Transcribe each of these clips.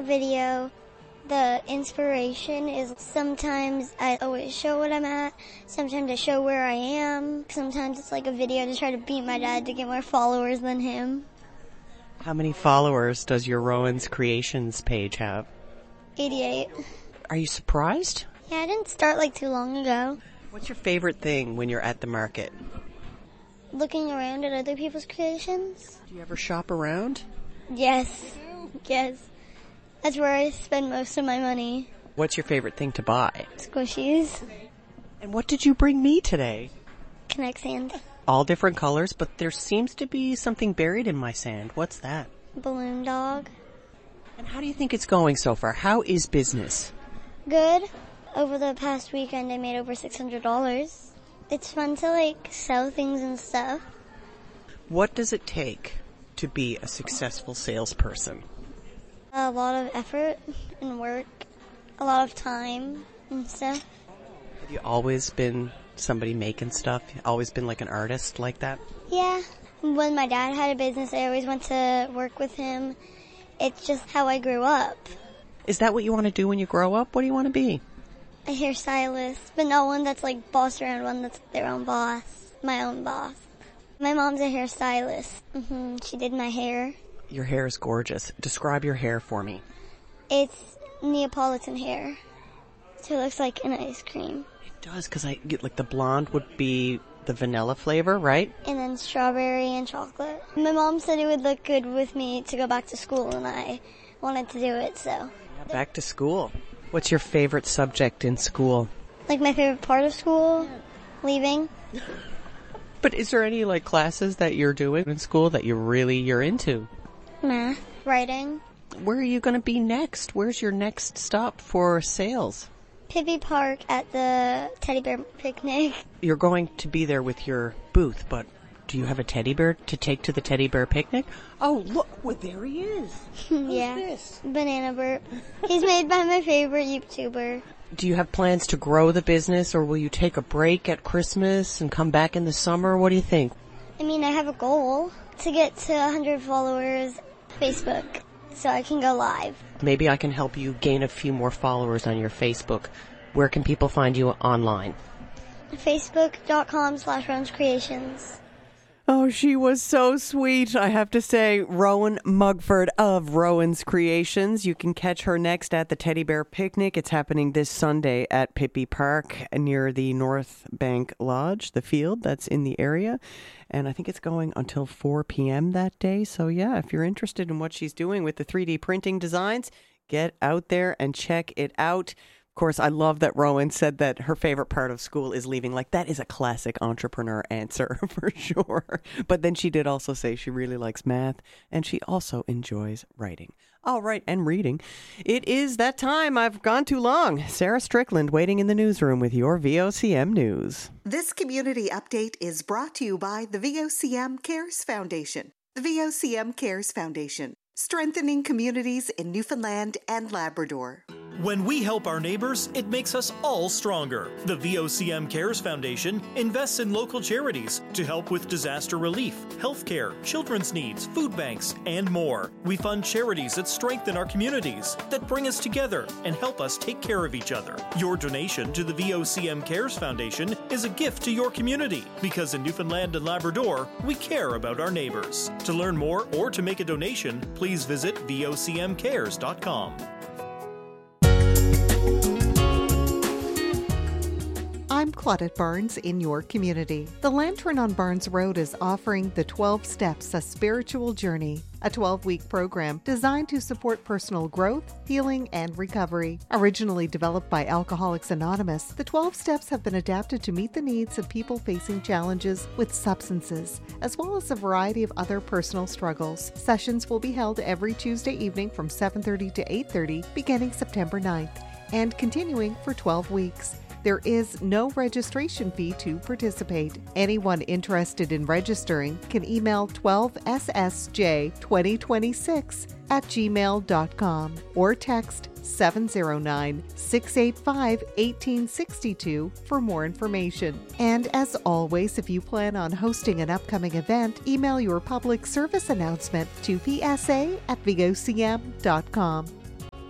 a video, the inspiration is sometimes I always show what I'm at, sometimes I show where I am, sometimes it's like a video to try to beat my dad to get more followers than him. How many followers does your Rowan's Creations page have? 88. Are you surprised? Yeah, I didn't start like too long ago. What's your favorite thing when you're at the market? Looking around at other people's creations. Do you ever shop around? Yes. Yes. That's where I spend most of my money. What's your favorite thing to buy? Squishies. And what did you bring me today? Connect sand. All different colors, but there seems to be something buried in my sand. What's that? Balloon dog. And how do you think it's going so far? How is business? Good. Over the past weekend I made over $600. It's fun to sell things and stuff. What does it take to be a successful salesperson? A lot of effort and work, a lot of time and stuff. Have you always been somebody making stuff? Always been like an artist like that? Yeah. When my dad had a business, I always went to work with him. It's just how I grew up. Is that what you want to do when you grow up? What do you want to be? A hairstylist, but not one that's bossed around, one that's their own boss, my own boss. My mom's a hairstylist. She did my hair. Your hair is gorgeous. Describe your hair for me. It's Neapolitan hair. So it looks like an ice cream. It does, because I get the blonde would be the vanilla flavor, right? And then strawberry and chocolate. My mom said it would look good with me to go back to school, and I wanted to do it, so. Yeah, back to school. What's your favorite subject in school? My favorite part of school? Leaving. But is there any classes that you're doing in school that you're into? Math. Writing. Where are you going to be next? Where's your next stop for sales? Pibby Park at the teddy bear picnic. You're going to be there with your booth, but do you have a teddy bear to take to the teddy bear picnic? Oh, look, there he is. Yeah. Who's this? Banana Burp. He's made by my favorite YouTuber. Do you have plans to grow the business, or will you take a break at Christmas and come back in the summer? What do you think? I have a goal to get to 100 followers on Facebook so I can go live. Maybe I can help you gain a few more followers on your Facebook. Where can people find you online? Facebook.com/Rowan'sCreations. Oh, she was so sweet, I have to say. Rowan Mugford of Rowan's Creations. You can catch her next at the Teddy Bear Picnic. It's happening this Sunday at Pippi Park near the North Bank Lodge, the field that's in the area. And I think it's going until 4 p.m. that day. So, yeah, if you're interested in what she's doing with the 3D printing designs, get out there and check it out. Of course, I love that Rowan said that her favorite part of school is leaving. That is a classic entrepreneur answer for sure. But then she did also say she really likes math and she also enjoys writing. All right, and reading. It is that time. I've gone too long. Sarah Strickland waiting in the newsroom with your VOCM news. This community update is brought to you by the VOCM Cares Foundation. The VOCM Cares Foundation, strengthening communities in Newfoundland and Labrador. When we help our neighbors, it makes us all stronger. The VOCM Cares Foundation invests in local charities to help with disaster relief, healthcare, children's needs, food banks, and more. We fund charities that strengthen our communities, that bring us together and help us take care of each other. Your donation to the VOCM Cares Foundation is a gift to your community, because in Newfoundland and Labrador, we care about our neighbors. To learn more or to make a donation, please visit vocmcares.com. I'm Claudette Barnes in your community. The Lantern on Barnes Road is offering the 12 Steps, a Spiritual Journey, a 12-week program designed to support personal growth, healing, and recovery. Originally developed by Alcoholics Anonymous, the 12 Steps have been adapted to meet the needs of people facing challenges with substances, as well as a variety of other personal struggles. Sessions will be held every Tuesday evening from 7:30 to 8:30, beginning September 9th, and continuing for 12 weeks. There is no registration fee to participate. Anyone interested in registering can email 12ssj2026@gmail.com or text 709-685-1862 for more information. And as always, if you plan on hosting an upcoming event, email your public service announcement to psa@vocm.com.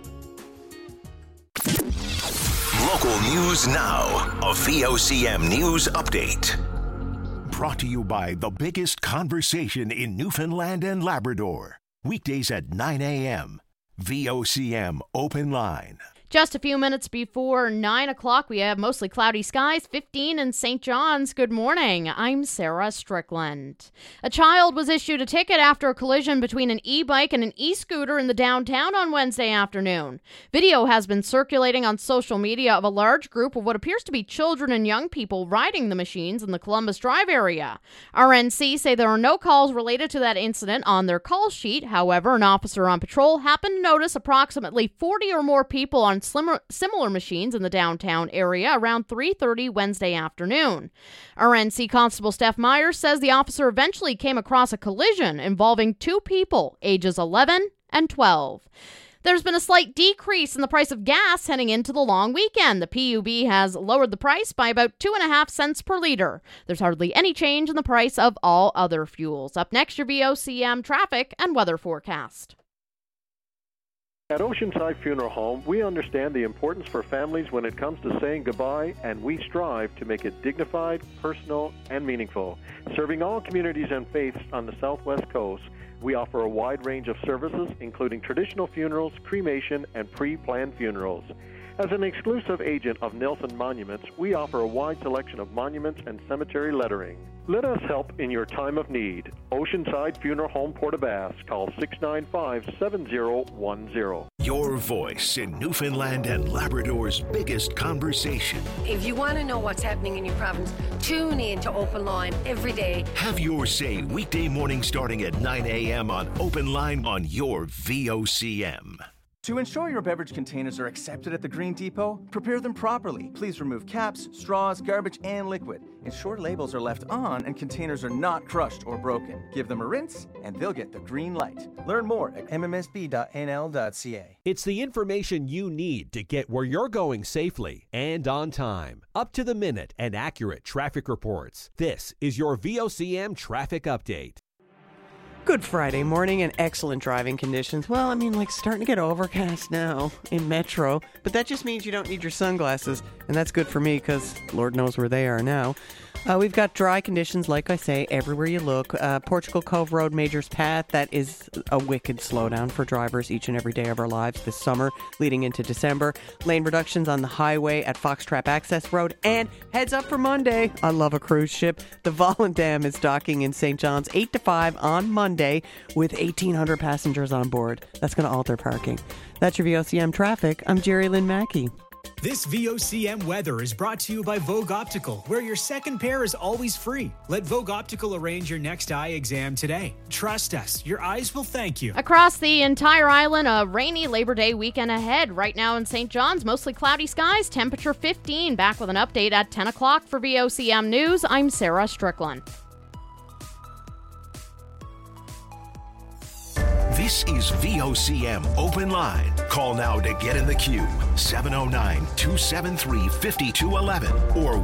Local news now. A VOCM news update. Brought to you by the biggest conversation in Newfoundland and Labrador. Weekdays at 9 a.m. VOCM Open Line. Just a few minutes before 9 o'clock, we have mostly cloudy skies, 15 in St. John's. Good morning. I'm Sarah Strickland. A child was issued a ticket after a collision between an e-bike and an e-scooter in the downtown on Wednesday afternoon. Video has been circulating on social media of a large group of what appears to be children and young people riding the machines in the Columbus Drive area. RNC say there are no calls related to that incident on their call sheet. However, an officer on patrol happened to notice approximately 40 or more people on similar machines in the downtown area around 3:30 Wednesday afternoon. RNC Constable Steph Myers says the officer eventually came across a collision involving two people, ages 11 and 12. There's been a slight decrease in the price of gas heading into the long weekend. The PUB has lowered the price by about 2.5 cents per liter. There's hardly any change in the price of all other fuels. Up next, your VOCM traffic and weather forecast. At Oceanside Funeral Home, we understand the importance for families when it comes to saying goodbye, and we strive to make it dignified, personal, and meaningful. Serving all communities and faiths on the Southwest Coast, we offer a wide range of services, including traditional funerals, cremation, and pre-planned funerals. As an exclusive agent of Nelson Monuments, we offer a wide selection of monuments and cemetery lettering. Let us help in your time of need. Oceanside Funeral Home, Port aux Basques. Call 695-7010. Your voice in Newfoundland and Labrador's biggest conversation. If you want to know what's happening in your province, tune in to Open Line every day. Have your say weekday morning starting at 9 a.m. on Open Line on your VOCM. To ensure your beverage containers are accepted at the Green Depot, prepare them properly. Please remove caps, straws, garbage, and liquid. Ensure labels are left on and containers are not crushed or broken. Give them a rinse, and they'll get the green light. Learn more at mmsb.nl.ca. It's the information you need to get where you're going safely and on time. Up to the minute and accurate traffic reports. This is your VOCM traffic update. Good Friday morning and excellent driving conditions. Well, I mean, like starting to get overcast now in Metro, but that just means you don't need your sunglasses, and that's good for me because Lord knows where they are now. We've got dry conditions, like I say, everywhere you look. Portugal Cove Road, Majors Path, that is a wicked slowdown for drivers each and every day of our lives this summer, leading into December. Lane reductions on the highway at Foxtrap Access Road, and heads up for Monday. I love a cruise ship. The Volendam is docking in St. John's 8 to 5 on Monday with 1,800 passengers on board. That's going to alter parking. That's your VOCM traffic. I'm Jerry Lynn Mackey. This VOCM weather is brought to you by Vogue Optical, where your second pair is always free. Let Vogue Optical arrange your next eye exam today. Trust us, your eyes will thank you. Across the entire island, a rainy Labor Day weekend ahead. Right now in St. John's, mostly cloudy skies, temperature 15. Back with an update at 10 o'clock for VOCM News. I'm Sarah Strickland. This is VOCM Open Line. Call now to get in the queue. 709-273-5211 or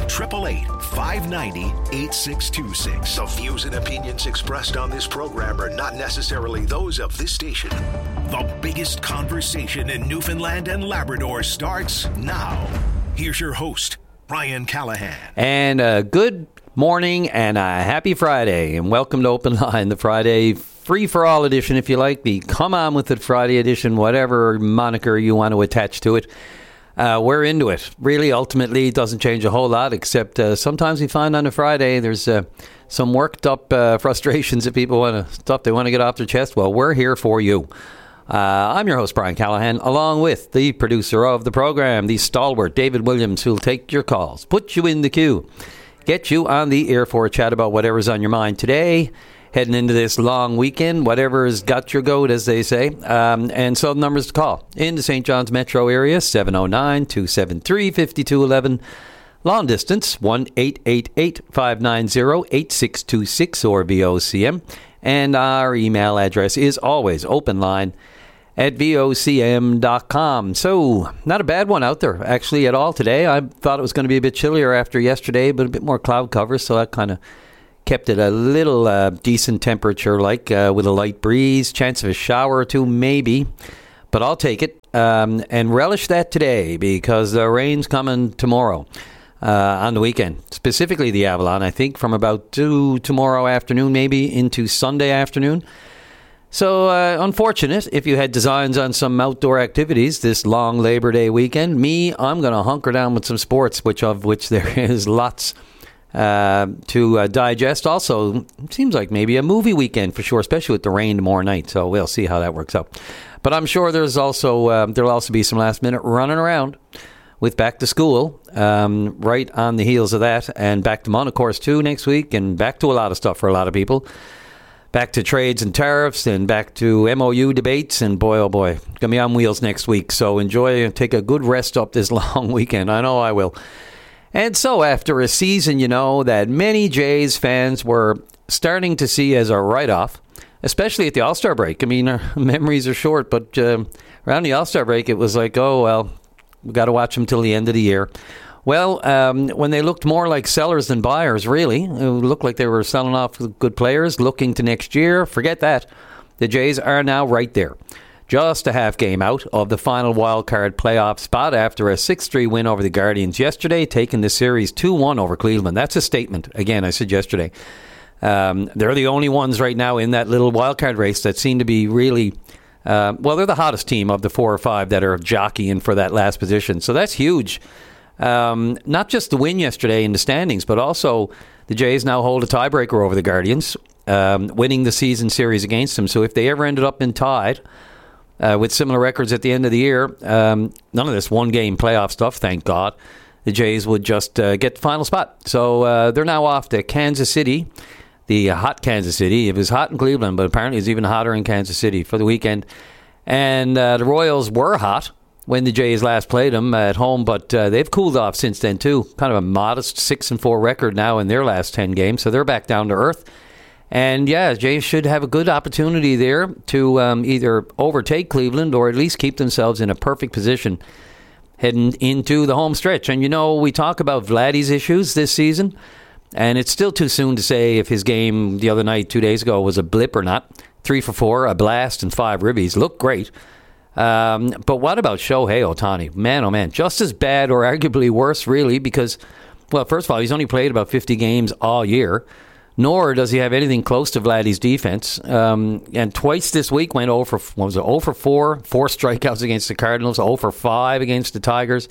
1-888-590-8626. The views and opinions expressed on this program are not necessarily those of this station. The biggest conversation in Newfoundland and Labrador starts now. Here's your host, Brian Callahan. And good morning and a happy Friday. And welcome to Open Line, the Friday free-for-all edition, if you like, the Come On With It Friday edition, whatever moniker you want to attach to it. We're into it. Really, ultimately, it doesn't change a whole lot, except sometimes we find on a Friday there's some worked-up frustrations that people stuff they want to get off their chest. Well, we're here for you. I'm your host, Brian Callahan, along with the producer of the program, the stalwart David Williams, who'll take your calls, put you in the queue, get you on the air for a chat about whatever's on your mind today, heading into this long weekend, whatever's got your goat, as they say. And so the numbers to call in the St. John's metro area, 709-273-5211. Long distance, 1-888-590-8626 or VOCM. And our email address is always openline@vocm.com. So, not a bad one out there, actually, at all today. I thought it was going to be a bit chillier after yesterday, but a bit more cloud cover, so that kind of kept it a little decent temperature, with a light breeze, chance of a shower or two, maybe. but I'll take it and relish that today because the rain's coming tomorrow on the weekend, specifically the Avalon, I think from about 2 tomorrow afternoon, maybe into Sunday afternoon. So unfortunate if you had designs on some outdoor activities this long Labor Day weekend. I'm going to hunker down with some sports, which there is lots to digest. Also, it seems like maybe a movie weekend for sure, especially with the rain tomorrow night. So we'll see how that works out. But I'm sure there'll also be some last minute running around with back to school right on the heels of that, and back to Mon, of course, too, next week, and back to a lot of stuff for a lot of people. Back to trades and tariffs, and back to MOU debates, and boy, oh boy, going to be on wheels next week. So enjoy and take a good rest up this long weekend. I know I will. And so after a season, that many Jays fans were starting to see as a write-off, especially at the All-Star break. I mean, our memories are short, but around the All-Star break, it was like, oh, well, we got to watch them till the end of the year. Well, when they looked more like sellers than buyers, really, it looked like they were selling off good players, looking to next year. Forget that. The Jays are now right there, just a half game out of the final wild card playoff spot after a 6-3 win over the Guardians yesterday, taking the series 2-1 over Cleveland. That's a statement. Again, I said yesterday. They're the only ones right now in that little wild card race that seem to be really... they're the hottest team of the 4 or 5 that are jockeying for that last position. So that's huge. Not just the win yesterday in the standings, but also the Jays now hold a tiebreaker over the Guardians, winning the season series against them. So if they ever ended up being tied with similar records at the end of the year, none of this one-game playoff stuff, thank God, the Jays would just get the final spot. So they're now off to Kansas City, the hot Kansas City. It was hot in Cleveland, but apparently it's even hotter in Kansas City for the weekend. And the Royals were hot when the Jays last played them at home, but they've cooled off since then too. Kind of a modest 6-4 record now in their last 10 games, so they're back down to earth. And yeah, Jays should have a good opportunity there to either overtake Cleveland or at least keep themselves in a perfect position heading into the home stretch. And we talk about Vladdy's issues this season, and it's still too soon to say if his game the other night, 2 days ago, was a blip or not. 3 for 4, a blast, and 5 ribbies. Looked great. But what about Shohei Ohtani? Man, oh man, just as bad or arguably worse, really, because, well, first of all, he's only played about 50 games all year, nor does he have anything close to Vladdy's defense. And twice this week went 0 for 4 strikeouts against the Cardinals, 0 for 5 against the Tigers,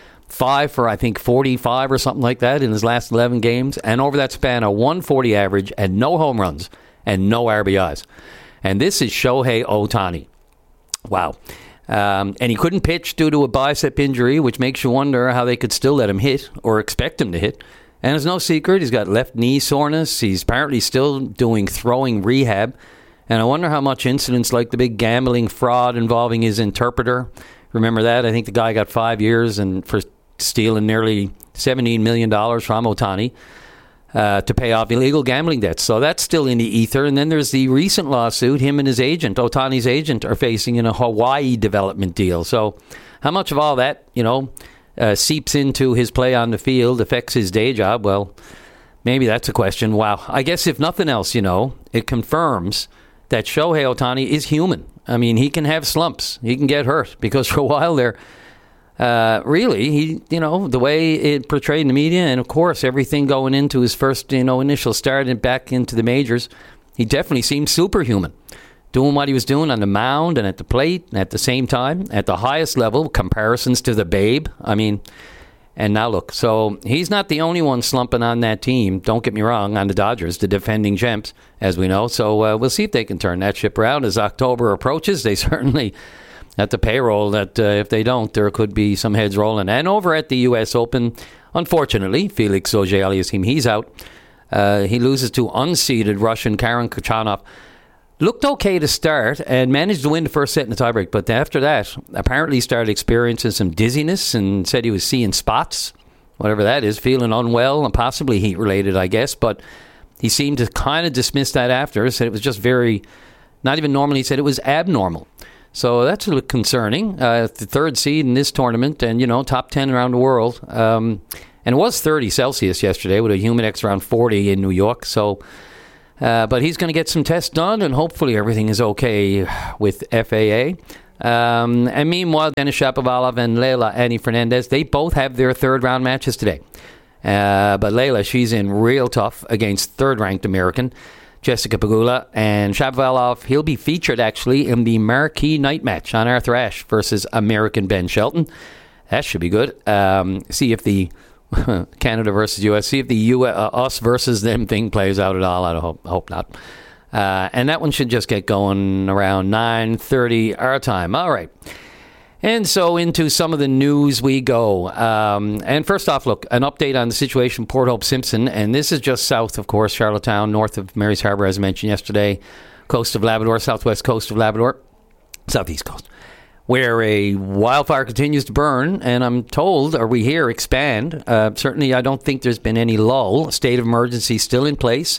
5 for, I think, 45 or something like that in his last 11 games, and over that span, a 140 average and no home runs and no RBIs. And this is Shohei Ohtani. Wow. And he couldn't pitch due to a bicep injury, which makes you wonder how they could still let him hit or expect him to hit. And it's no secret, he's got left knee soreness. He's apparently still doing throwing rehab. And I wonder how much incidents like the big gambling fraud involving his interpreter. Remember that? I think the guy got 5 years and for stealing nearly $17 million from Ohtani. To pay off illegal gambling debts. So that's still in the ether. And then there's the recent lawsuit him and his agent, Ohtani's agent, are facing in a Hawaii development deal. So how much of all that, seeps into his play on the field, affects his day job? Well, maybe that's a question. Wow. I guess if nothing else, it confirms that Shohei Ohtani is human. I mean, he can have slumps. He can get hurt because for a while there, really, he, the way it portrayed in the media, and of course, everything going into his first, initial start and back into the majors, he definitely seemed superhuman. Doing what he was doing on the mound and at the plate, and at the same time, at the highest level, comparisons to the Babe. I mean, and now look, so he's not the only one slumping on that team. Don't get me wrong, on the Dodgers, the defending champs, as we know. So we'll see if they can turn that ship around as October approaches. They certainly... at the payroll that if they don't, there could be some heads rolling. And over at the U.S. Open, unfortunately, Felix Auger-Aliassime team, he's out. He loses to unseeded Russian Karen Khachanov. Looked okay to start and managed to win the first set in the tiebreak. But after that, apparently started experiencing some dizziness and said he was seeing spots, whatever that is, feeling unwell and possibly heat-related, I guess. But he seemed to kind of dismiss that after. Said it was just not even normal. He said it was abnormal. So that's a little concerning. The third seed in this tournament and, top 10 around the world. And it was 30 Celsius yesterday with a humidex around 40 in New York. So, but he's going to get some tests done and hopefully everything is okay with FAA. And meanwhile, Denis Shapovalov and Leylah Annie Fernandez, they both have their third-round matches today. But Leylah, she's in real tough against third-ranked American Jessica Pegula. And Shapovalov, he'll be featured, actually, in the marquee night match on Arthur Ashe versus American Ben Shelton. That should be good. See if the Canada versus US, see if the us versus them thing plays out at all. I hope not. And that one should just get going around 9:30 our time. All right. And so into some of the news we go. And first off, look, an update on the situation in Port Hope Simpson. And this is just south, of course, Charlottetown, north of Mary's Harbour, as I mentioned yesterday, coast of Labrador, southwest coast of Labrador, southeast coast, where a wildfire continues to burn. And I'm told, or we hear, expand. Certainly, I don't think there's been any lull. State of emergency still in place.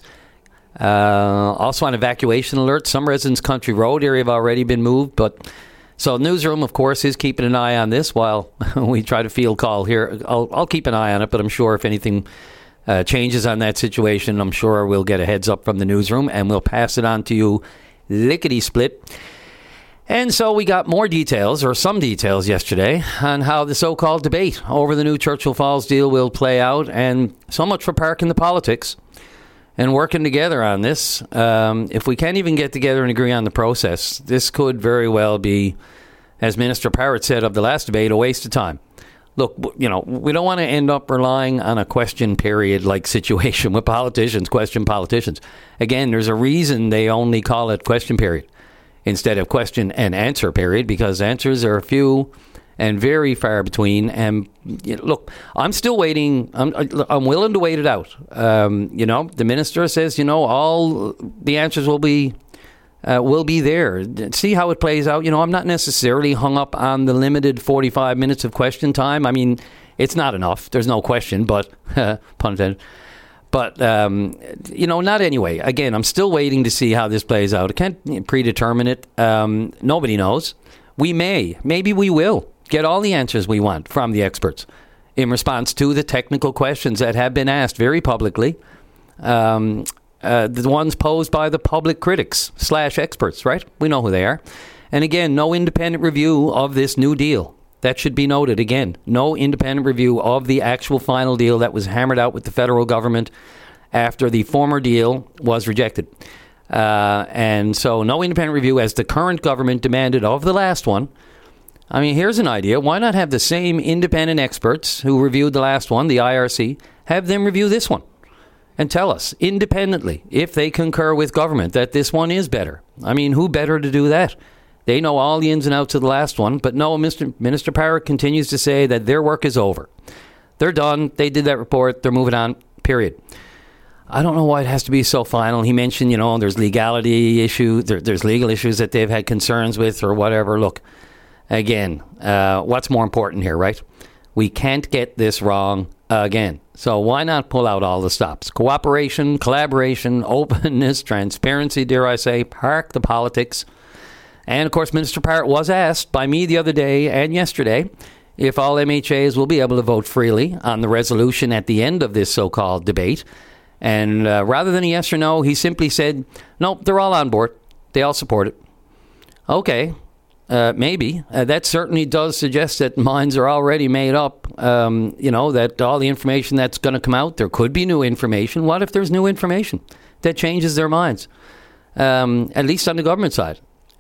Also on evacuation alert. Some residents' Country Road area have already been moved. But so newsroom, of course, is keeping an eye on this while we try to field call here. I'll keep an eye on it, but I'm sure if anything changes on that situation, I'm sure we'll get a heads up from the newsroom and we'll pass it on to you lickety-split. And so we got more details, or some details yesterday, on how the so-called debate over the new Churchill Falls deal will play out, and so much for parking the politics and working together on this. If we can't even get together and agree on the process, this could very well be, as Minister Parrott said of the last debate, a waste of time. Look, we don't want to end up relying on a question period-like situation with politicians, question politicians. Again, there's a reason they only call it question period instead of question and answer period, because answers are few and very far between. And look, I'm still waiting. I'm willing to wait it out. The minister says, all the answers will be there. See how it plays out. I'm not necessarily hung up on the limited 45 minutes of question time. I mean, it's not enough. There's no question, but pun intended. But, not anyway. Again, I'm still waiting to see how this plays out. I can't predetermine it. Nobody knows. Maybe we will get all the answers we want from the experts in response to the technical questions that have been asked very publicly. The ones posed by the public critics / experts, right? We know who they are. And again, no independent review of this new deal. That should be noted again. No independent review of the actual final deal that was hammered out with the federal government after the former deal was rejected. And so no independent review as the current government demanded of the last one. I mean, here's an idea. Why not have the same independent experts who reviewed the last one, the IRC, have them review this one and tell us independently if they concur with government that this one is better. I mean, who better to do that? They know all the ins and outs of the last one, but no, Minister Parrott continues to say that their work is over. They're done. They did that report. They're moving on, period. I don't know why it has to be so final. He mentioned, there's legality issues. There's legal issues that they've had concerns with or whatever. Look, again, what's more important here, right? We can't get this wrong again. So why not pull out all the stops? Cooperation, collaboration, openness, transparency, dare I say, park the politics. And, of course, Minister Parrott was asked by me the other day and yesterday if all MHAs will be able to vote freely on the resolution at the end of this so-called debate. And rather than a yes or no, he simply said, nope, they're all on board. They all support it. Okay, maybe. That certainly does suggest that minds are already made up, that all the information that's going to come out, there could be new information. What if there's new information that changes their minds, at least on the government side?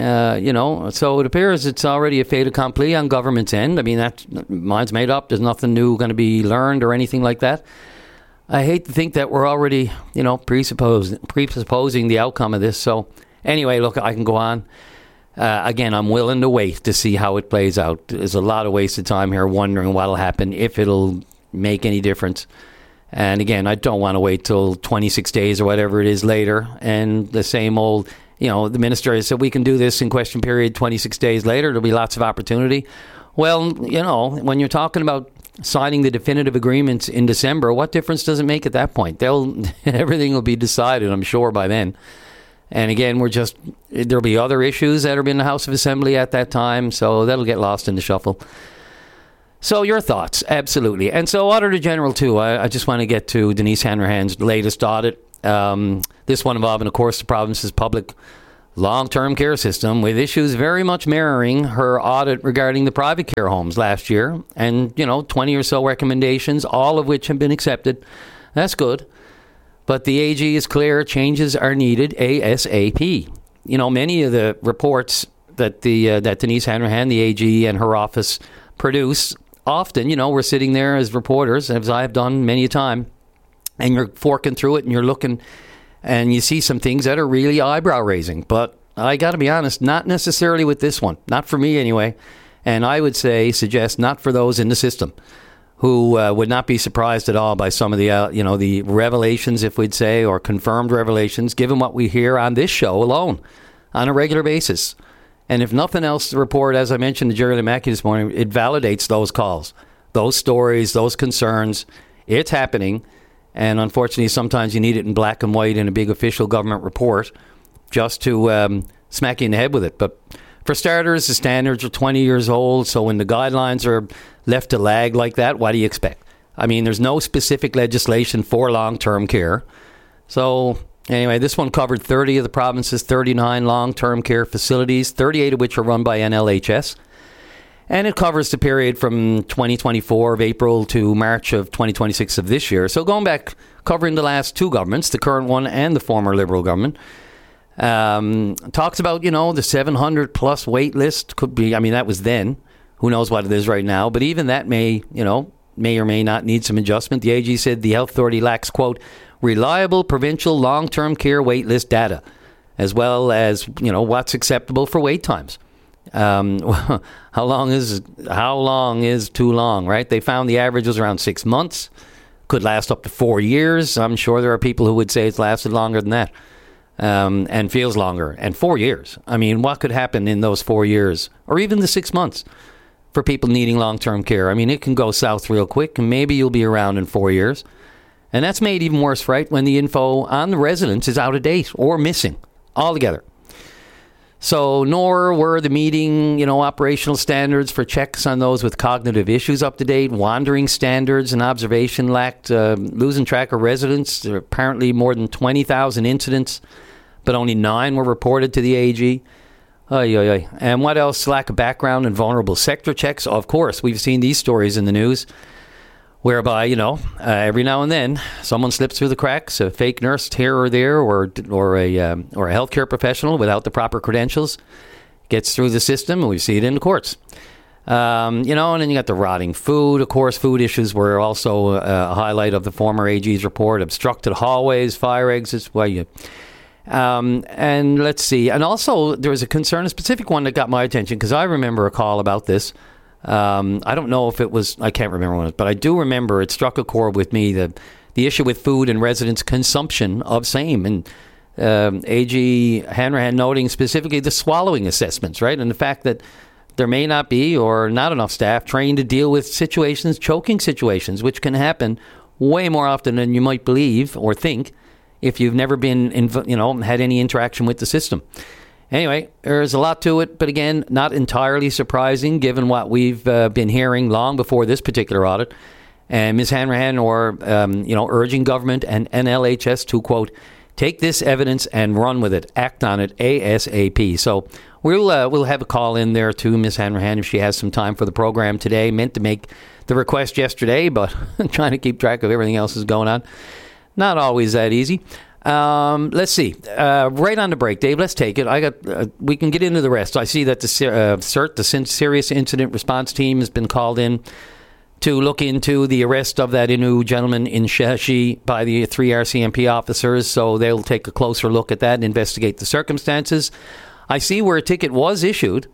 So it appears it's already a fait accompli on government's end. I mean, that mind's made up. There's nothing new going to be learned or anything like that. I hate to think that we're already, presupposing the outcome of this. So anyway, look, I can go on. Again, I'm willing to wait to see how it plays out. There's a lot of wasted time here wondering what will happen, if it'll make any difference. And again, I don't want to wait till 26 days or whatever it is later. And the same old, the minister has said we can do this in question period 26 days later. There'll be lots of opportunity. Well, when you're talking about signing the definitive agreements in December, what difference does it make at that point? Everything will be decided, I'm sure, by then. And again, there'll be other issues that are in the House of Assembly at that time, so that'll get lost in the shuffle. So your thoughts, absolutely. And so Auditor General, too, I just want to get to Denise Hanrahan's latest audit. This one involving, of course, the province's public long-term care system with issues very much mirroring her audit regarding the private care homes last year. And, 20 or so recommendations, all of which have been accepted. That's good. But the AG is clear changes are needed ASAP. Many of the reports that that Denise Hanrahan, the AG, and her office produce, often, we're sitting there as reporters, as I've done many a time, and you're forking through it and you're looking and you see some things that are really eyebrow-raising. But I got to be honest, not necessarily with this one. Not for me, anyway. And I would suggest not for those in the system who would not be surprised at all by some of the, the revelations, if we'd say, or confirmed revelations, given what we hear on this show alone on a regular basis. And if nothing else, the report, as I mentioned to Jerry Mackey this morning, it validates those calls, those stories, those concerns. It's happening. And unfortunately, sometimes you need it in black and white in a big official government report just to smack you in the head with it. But for starters, the standards are 20 years old. So when the guidelines are left to lag like that, what do you expect? I mean, there's no specific legislation for long-term care. So anyway, this one covered 30 of the province's 39 long-term care facilities, 38 of which are run by NLHS. And it covers the period from 2024 of April to March of 2026 of this year. So going back, covering the last two governments, the current one and the former Liberal government, talks about, the 700 plus wait list could be, that was then. Who knows what it is right now. But even that may or may not need some adjustment. The AG said the health authority lacks, quote, reliable provincial long-term care wait list data, as well as, what's acceptable for wait times. How long is too long, right? They found the average was around 6 months, could last up to 4 years. I'm sure there are people who would say it's lasted longer than that, and feels longer. And 4 years. What could happen in those 4 years, or even the 6 months for people needing long-term care? It can go south real quick, and maybe you'll be around in 4 years. And that's made even worse, right, when the info on the residents is out of date or missing altogether. So nor were the meeting, operational standards for checks on those with cognitive issues up to date. Wandering standards and observation lacked, losing track of residents. There are apparently more than 20,000 incidents, but only 9 were reported to the AG. And what else? Lack of background and vulnerable sector checks. Of course, we've seen these stories in the news, whereby, every now and then someone slips through the cracks, a fake nurse here or there, or a healthcare professional without the proper credentials gets through the system, and we see it in the courts. And then you got the rotting food. Of course, food issues were also a highlight of the former AG's report. Obstructed hallways, fire exits. And let's see. And also, there was a concern, a specific one that got my attention, because I remember a call about this. I don't know if it was, I can't remember when it was, but I do remember it struck a chord with me, the issue with food and residents' consumption of same. And AG Hanrahan noting specifically the swallowing assessments, right? And the fact that there may not be or not enough staff trained to deal with situations, choking situations, which can happen way more often than you might believe or think if you've never been, had any interaction with the system. Anyway, there's a lot to it, but again, not entirely surprising given what we've been hearing long before this particular audit. And Ms. Hanrahan, urging government and NLHS to, quote, take this evidence and run with it, act on it ASAP. So we'll have a call in there to Ms. Hanrahan if she has some time for the program today. Meant to make the request yesterday, but trying to keep track of everything else that's going on. Not always that easy. Let's see. Right on the break, Dave. Let's take it. We can get into the rest. I see that the CERT, the Serious Incident Response Team, has been called in to look into the arrest of that Innu gentleman in Shashi by the 3 RCMP officers. So they'll take a closer look at that and investigate the circumstances. I see where a ticket was issued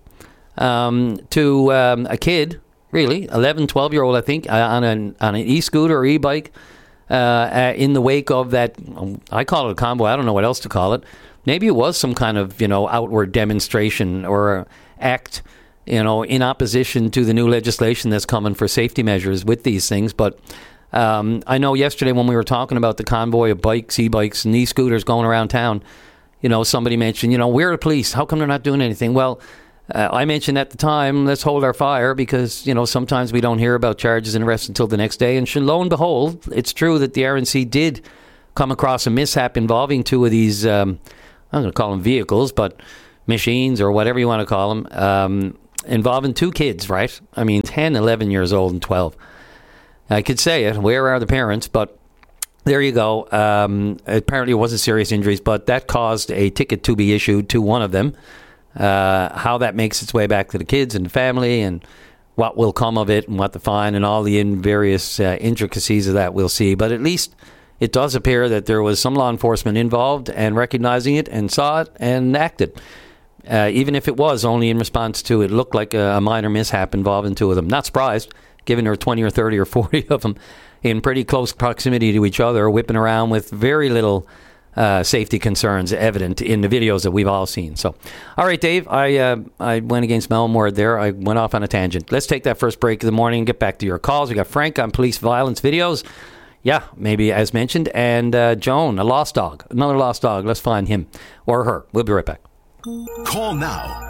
to a kid, really, 11, 12-year-old, I think, on an e-scooter or e-bike. In the wake of that, I call it a convoy. I don't know what else to call it. Maybe it was some kind of, outward demonstration or act, in opposition to the new legislation that's coming for safety measures with these things. But I know yesterday when we were talking about the convoy of bikes, e-bikes, and e-scooters going around town, somebody mentioned, we're the police. How come they're not doing anything? Well, I mentioned at the time, let's hold our fire because, sometimes we don't hear about charges and arrests until the next day. And lo and behold, it's true that the RNC did come across a mishap involving 2 of these I'm going to call them vehicles, but machines or whatever you want to call them, involving 2 kids, right? I mean, 10, 11 years old and 12. I could say it. Where are the parents? But there you go. Apparently it wasn't serious injuries, but that caused a ticket to be issued to one of them. How that makes its way back to the kids and the family and what will come of it and what the fine and all the various intricacies of that we'll see. But at least it does appear that there was some law enforcement involved and recognizing it and saw it and acted. Even if it was only in response to it looked like a minor mishap involving 2 of them. Not surprised, given there were 20 or 30 or 40 of them in pretty close proximity to each other, whipping around with very little safety concerns evident in the videos that we've all seen. So, all right, Dave, I went against my own word there. I went off on a tangent. Let's take that first break of the morning and get back to your calls. We got Frank on police violence videos. Yeah, maybe as mentioned. And Joan, a lost dog. Another lost dog. Let's find him or her. We'll be right back. Call now,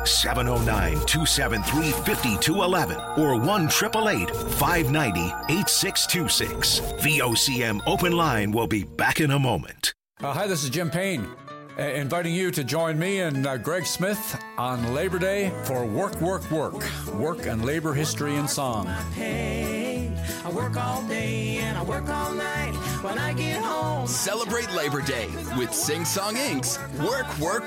709-273-5211 or 1-888-590-8626. VOCM Open Line will be back in a moment. Hi, this is Jim Payne, inviting you to join me and Greg Smith on Labor Day for Work and Labor History and Song. I work all day and I work all night when I get home. Celebrate Labor Day with Sing Song Inc.'s Work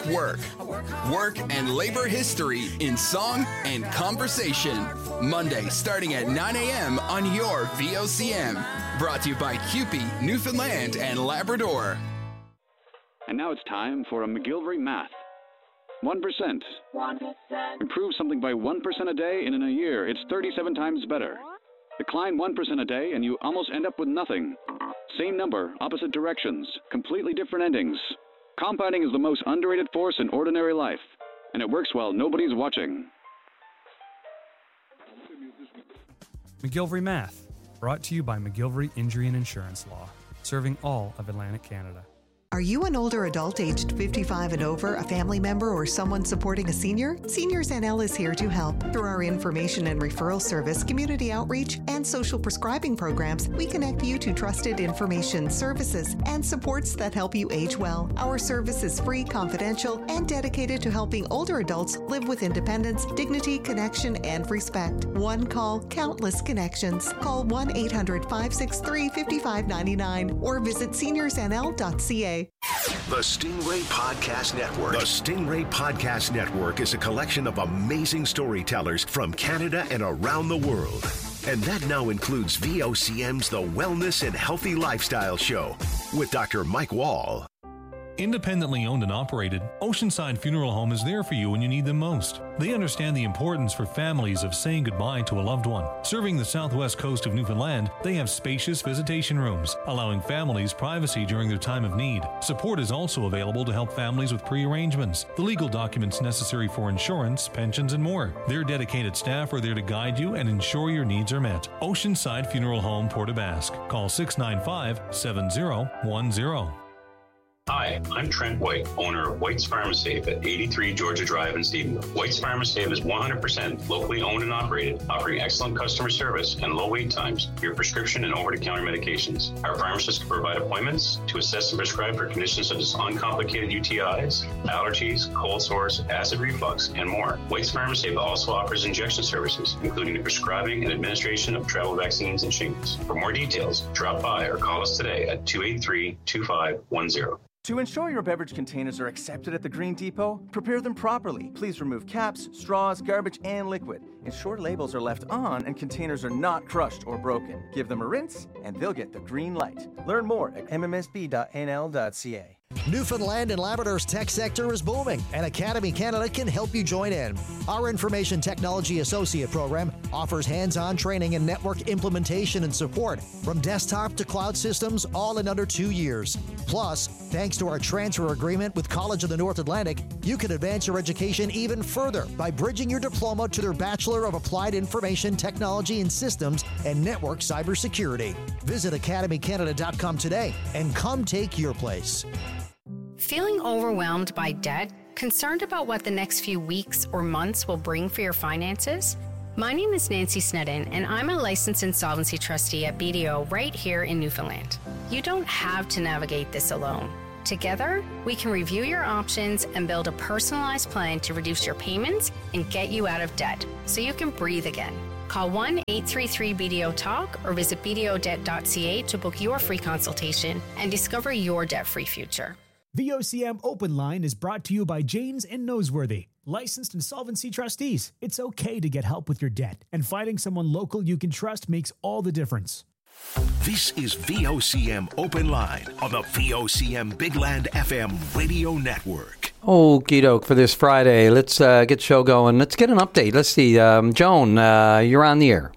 and Labor History in Song and Conversation. Monday starting at 9 a.m. on your VOCM. Brought to you by CUPE, Newfoundland and Labrador. And now it's time for a McGilvery Math. 1%. Improve something by 1% a day, and in a year, it's 37 times better. Decline 1% a day, and you almost end up with nothing. Same number, opposite directions, completely different endings. Compounding is the most underrated force in ordinary life, and it works while nobody's watching. McGilvery Math, brought to you by McGilvery Injury and Insurance Law, serving all of Atlantic Canada. Are you an older adult aged 55 and over, a family member, or someone supporting a senior? Seniors NL is here to help. Through our information and referral service, community outreach, and social prescribing programs, we connect you to trusted information, services, and supports that help you age well. Our service is free, confidential, and dedicated to helping older adults live with independence, dignity, connection, and respect. One call, countless connections. Call 1-800-563-5599 or visit seniorsnl.ca. The Stingray Podcast Network. The Stingray Podcast Network is a collection of amazing storytellers from Canada and around the world. And that now includes VOCM's The Wellness and Healthy Lifestyle Show with Dr. Mike Wall. Independently owned and operated, Oceanside Funeral Home is there for you when you need them most. They understand the importance for families of saying goodbye to a loved one. Serving the southwest coast of Newfoundland, they have spacious visitation rooms, allowing families privacy during their time of need. Support is also available to help families with pre-arrangements, the legal documents necessary for insurance, pensions, and more. Their dedicated staff are there to guide you and ensure your needs are met. Oceanside Funeral Home, Port aux Basques. Call 695-7010. Hi, I'm Trent White, owner of White's Pharmasafe at 83 Georgia Drive in Stephenville. White's Pharmasafe is 100% locally owned and operated, offering excellent customer service and low wait times for your prescription and over-the-counter medications. Our pharmacists can provide appointments to assess and prescribe for conditions such as uncomplicated UTIs, allergies, cold sores, acid reflux, and more. White's Pharmasafe also offers injection services, including the prescribing and administration of travel vaccines and shingles. For more details, drop by or call us today at 283-2510. To ensure your beverage containers are accepted at the Green Depot, prepare them properly. Please remove caps, straws, garbage, and liquid. Ensure labels are left on and containers are not crushed or broken. Give them a rinse and they'll get the green light. Learn more at mmsb.nl.ca. Newfoundland and Labrador's tech sector is booming, and Academy Canada can help you join in. Our Information Technology Associate program offers hands-on training and network implementation and support from desktop to cloud systems, all in under 2 years. Plus, thanks to our transfer agreement with College of the North Atlantic, you can advance your education even further by bridging your diploma to their Bachelor of Applied Information Technology and Systems and Network Cybersecurity. Visit academycanada.com today and come take your place. Feeling overwhelmed by debt? Concerned about what the next few weeks or months will bring for your finances? My name is Nancy Snedden, and I'm a licensed insolvency trustee at BDO right here in Newfoundland. You don't have to navigate this alone. Together, we can review your options and build a personalized plan to reduce your payments and get you out of debt so you can breathe again. Call 1-833-BDO-TALK or visit bdodebt.ca to book your free consultation and discover your debt-free future. VOCM Open Line is brought to you by Janes and Noseworthy, licensed insolvency trustees. It's okay to get help with your debt, and finding someone local you can trust makes all the difference. This is VOCM Open Line on the VOCM Big Land FM radio network. Okie doke for this Friday. Let's get the show going. Let's get an update. Let's see. Joan, you're on the air.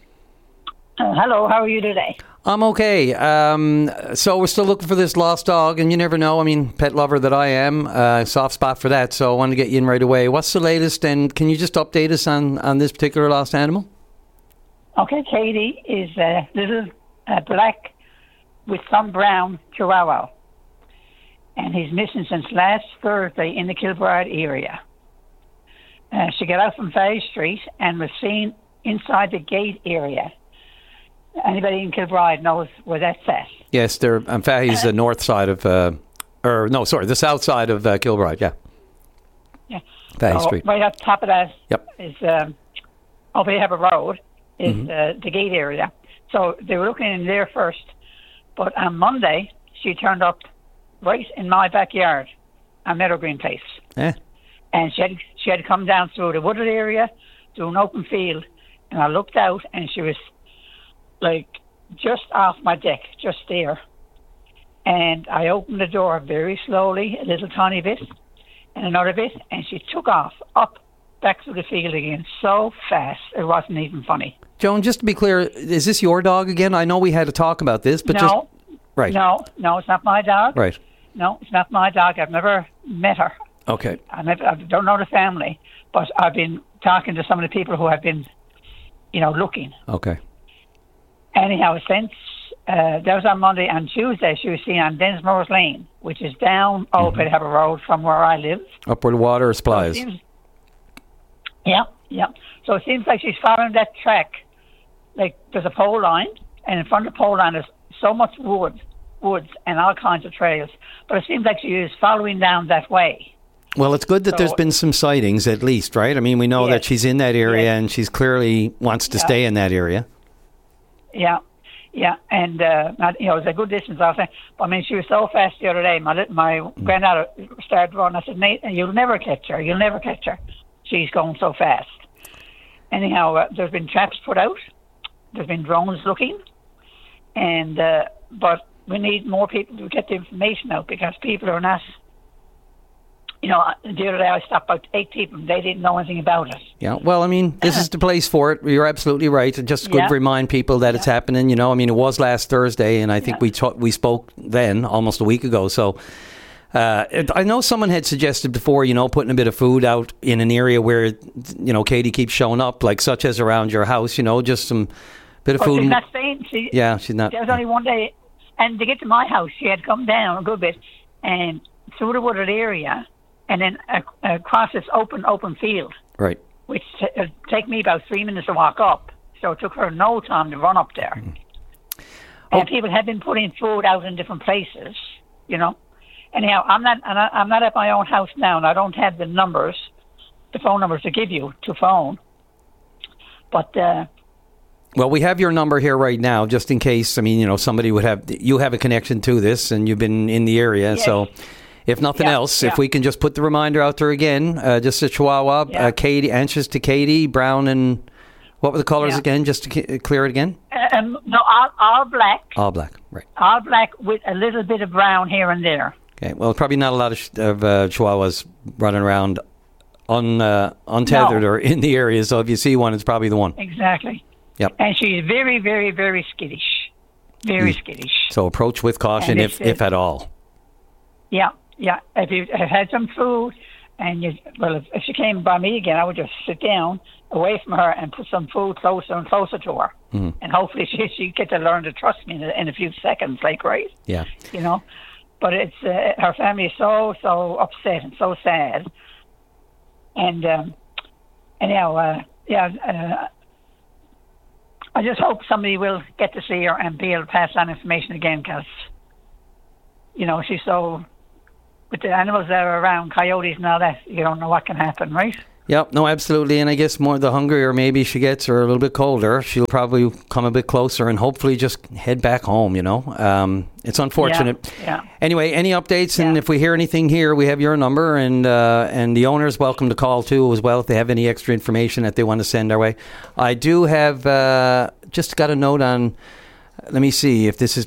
Hello, how are you today? I'm okay. So we're still looking for this lost dog, and you never know. I mean, pet lover that I am, soft spot for that, so I wanted to get you in right away. What's the latest, and can you just update us on this particular lost animal? Okay, Katie is a little black with some brown Chihuahua, and he's missing since last Thursday in the Kilbride area. She got out from Valley Street and was seen inside the gate area. Anybody in Kilbride knows where that's at? Yes, in fact, he's the north side of, the south side of Kilbride, yeah. Yeah. Valley Street. Right up top of that is, over Harbour Road, is the gate area. So they were looking in there first. But on Monday, she turned up right in my backyard on Meadow Green Place. Yeah. And she had come down through the wooded area to an open field. And I looked out, and she was like just off my deck, just there. And I opened the door very slowly, a little tiny bit, and another bit, and she took off up back through the field again so fast it wasn't even funny. Joan, just to be clear, is this your dog again? I know we had to talk about this, but No, it's not my dog. Right. No, it's not my dog. I've never met her. Okay. I don't know the family, but I've been talking to some of the people who have been, looking. Okay. Anyhow, since that was on Monday, on Tuesday she was seen on Densmore's Lane, which is down over Harbour Road from where I live. Up where the water supplies. Yeah. So it seems like she's following that track. Like there's a pole line, and in front of the pole line is so much woods and all kinds of trails. But it seems like she is following down that way. Well, it's good that there's been some sightings at least, right? I mean, we know that she's in that area and she's clearly wants to stay in that area. Yeah, and it's a good distance off there. But I mean, she was so fast the other day. My granddaughter started running. I said, "Nate, you'll never catch her. You'll never catch her. She's going so fast." Anyhow, there's been traps put out. There's been drones looking, and but we need more people to get the information out because people are not. The other day I stopped about 8 people. They didn't know anything about it. Yeah, well, I mean, this is the place for it. You're absolutely right. It's just good to remind people that it's happening. I mean, it was last Thursday, and I think we spoke then almost a week ago. So I know someone had suggested before, putting a bit of food out in an area where, Katie keeps showing up, like such as around your house, just some bit of food. She's not staying. She's not. There was only one day, and to get to my house, she had come down a good bit, and through the wooded area, and then across this open field. Right. Which take me about 3 minutes to walk up. So it took her no time to run up there. And people had been putting food out in different places, Anyhow, I'm not at my own house now, and I don't have the phone numbers to give you to phone. But well, we have your number here right now, just in case. I mean, somebody you have a connection to this, and you've been in the area, so. If nothing else, if we can just put the reminder out there again, just a Chihuahua, Katie, anxious to Katie, brown and what were the colors again, just to clear it again? No, all black. All black, right. All black with a little bit of brown here and there. Okay, well, probably not a lot of Chihuahuas running around untethered or in the area, so if you see one, it's probably the one. Exactly. Yep. And she's very, very, very skittish. Very skittish. So approach with caution, if at all. Yeah. Yeah, if you had some food, and if she came by me again, I would just sit down away from her and put some food closer and closer to her, and hopefully she'd get to learn to trust me in a few seconds, right? Yeah. But it's her family is so upset and so sad, and anyhow, I just hope somebody will get to see her and be able to pass on information again because, she's so with the animals that are around, coyotes and all that, you don't know what can happen, right? Yep, no, absolutely. And I guess more the hungrier maybe she gets or a little bit colder, she'll probably come a bit closer and hopefully just head back home, you know. It's unfortunate. Yeah. Anyway, any updates? And if we hear anything here, we have your number. And the owner's welcome to call too as well if they have any extra information that they want to send our way. I do have just got a note on, let me see if this is...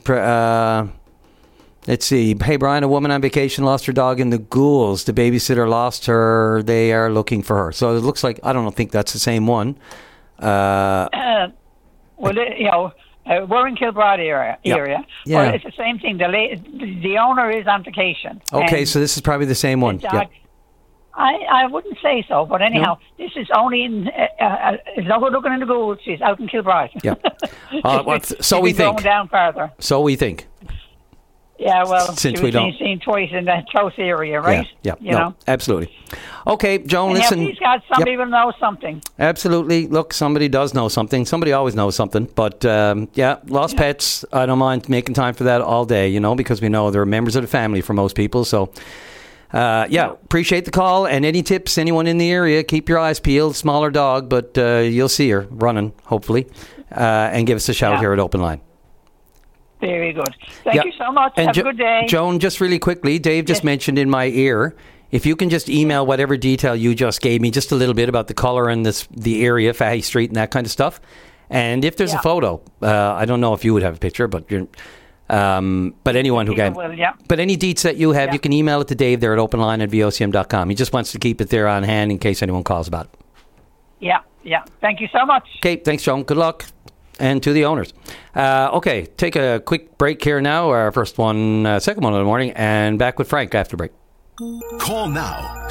let's see. Hey, Brian, a woman on vacation lost her dog in the ghouls. The babysitter lost her. They are looking for her. So it looks like, I don't think that's the same one. Well, you know, we're in Kilbride area. Yeah. Well, it's the same thing. The owner is on vacation. Okay, so this is probably the same one. Dog, I wouldn't say so, but anyhow, this is only in, it's not looking in the ghouls. She's out in Kilbride. Yeah. So we think. Going down further. So we think. Yeah, well, since she was seen twice in that close area, right? Yeah, you know? Absolutely. Okay, Joan, and listen. Please God, somebody will know something. Absolutely. Look, somebody does know something. Somebody always knows something. But, lost pets, I don't mind making time for that all day, you know, because we know they're members of the family for most people. So, appreciate the call. And any tips, anyone in the area, keep your eyes peeled. Smaller dog, but you'll see her running, hopefully. And give us a shout here at Open Line. Very good. Thank you so much. And have a good day. Joan, just really quickly, Dave just mentioned in my ear, if you can just email whatever detail you just gave me, just a little bit about the colour and the area, Fahey Street and that kind of stuff. And if there's a photo, I don't know if you would have a picture, but but anyone who can. But any deets that you have, you can email it to Dave there at openline@vocm.com. He just wants to keep it there on hand in case anyone calls about it. Yeah. Thank you so much. Okay, thanks, Joan. Good luck. And to the owners. Okay, take a quick break here now. Our second one of the morning, and back with Frank after break. Call now,